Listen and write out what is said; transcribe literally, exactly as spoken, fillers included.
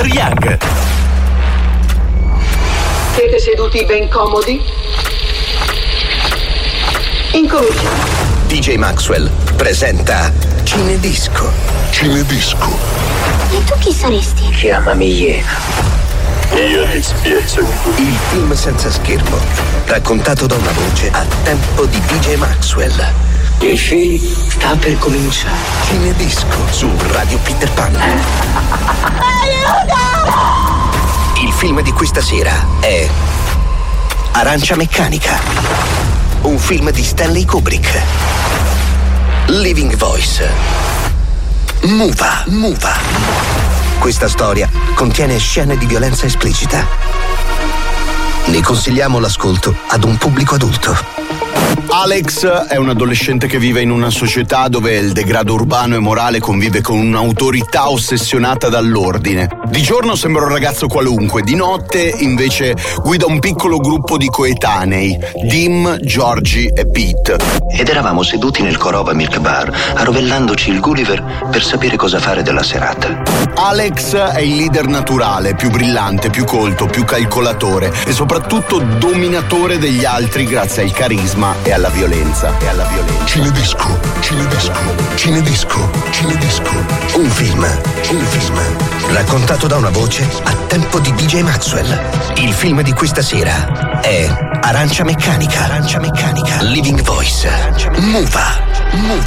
Young. Siete seduti ben comodi? Incominciamo. D J Maxwell presenta Cinedisco. Cinedisco. E tu chi saresti? Chiamami Iena. Io ti spiezzo. Il film senza schermo, raccontato da una voce a tempo di D J Maxwell. Il film sta per cominciare. Cinedisco su Radio Peter Pan. Il film di questa sera è Arancia Meccanica, un film di Stanley Kubrick. Living Voice. Muva, Muva. Questa storia contiene scene di violenza esplicita. Ne consigliamo l'ascolto ad un pubblico adulto. Alex è un adolescente che vive in una società dove il degrado urbano e morale convive con un'autorità ossessionata dall'ordine. Di giorno sembra un ragazzo qualunque, di notte invece guida un piccolo gruppo di coetanei, Dim, Georgie e Pete. Ed eravamo seduti nel Korova Milk Bar, arrovellandoci il Gulliver per sapere cosa fare della serata. Alex è il leader naturale, più brillante, più colto, più calcolatore e soprattutto dominatore degli altri grazie al carisma e alla violenza e alla violenza. Cinedisco, Cinedisco, Cinedisco, Cinedisco. Un film, un film raccontato da una voce a tempo di D J Maxwell. Il film di questa sera è Arancia Meccanica. Arancia Meccanica. Living Voice. Muva, Muva.